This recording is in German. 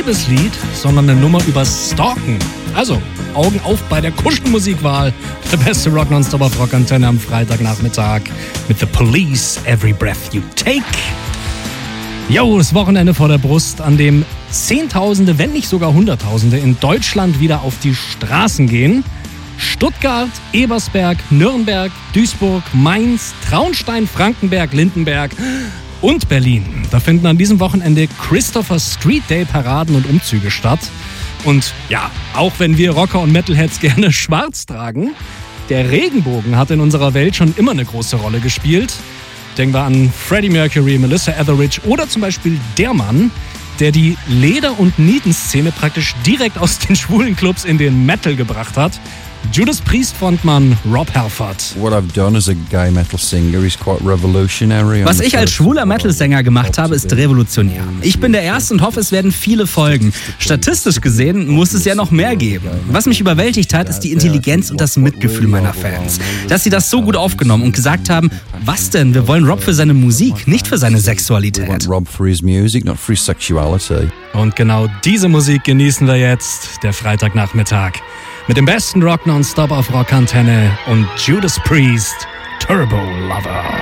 Liebeslied, sondern eine Nummer über Stalken. Also, Augen auf bei der Kuschelmusikwahl. Der beste Rock Nonstop auf Rockantenne am Freitagnachmittag mit The Police, Every Breath You Take. Jo, das Wochenende vor der Brust, an dem Zehntausende, wenn nicht sogar Hunderttausende in Deutschland wieder auf die Straßen gehen. Stuttgart, Ebersberg, Nürnberg, Duisburg, Mainz, Traunstein, Frankenberg, Lindenberg und Berlin. Da finden an diesem Wochenende Christopher Street Day Paraden und Umzüge statt. Und ja, auch wenn wir Rocker und Metalheads gerne schwarz tragen, der Regenbogen hat in unserer Welt schon immer eine große Rolle gespielt. Denken wir an Freddie Mercury, Melissa Etheridge oder zum Beispiel der Mann, der die Leder- und Nietenszene praktisch direkt aus den schwulen Clubs in den Metal gebracht hat. Judas Priest Frontmann Rob Halford. Was ich als schwuler Metal-Sänger gemacht habe, ist revolutionär. Ich bin der Erste und hoffe, es werden viele folgen. Statistisch gesehen muss es ja noch mehr geben. Was mich überwältigt hat, ist die Intelligenz und das Mitgefühl meiner Fans. Dass sie das so gut aufgenommen und gesagt haben, was denn, wir wollen Rob für seine Musik, nicht für seine Sexualität. Und genau diese Musik genießen wir jetzt, der Freitagnachmittag. Mit dem besten Rock Nonstop auf Rockantenne und Judas Priest, Turbo Lover.